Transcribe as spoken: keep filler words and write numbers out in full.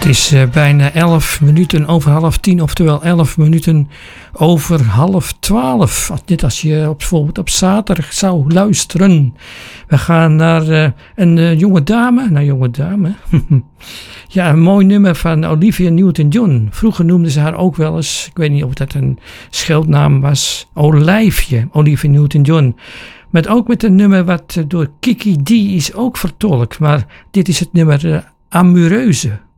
Het is uh, bijna elf minuten over half tien, oftewel elf minuten over half twaalf. Dit als je op, bijvoorbeeld op zaterdag zou luisteren. We gaan naar uh, een uh, jonge dame. Nou, jonge dame. Ja, een mooi nummer van Olivia Newton-John. Vroeger noemden ze haar ook wel eens, ik weet niet of dat een scheldnaam was, Olijfje, Olivia Newton-John. Met ook met een nummer wat uh, door Kiki Dee is ook vertolkt. Maar dit is het nummer uh, Amoureuze.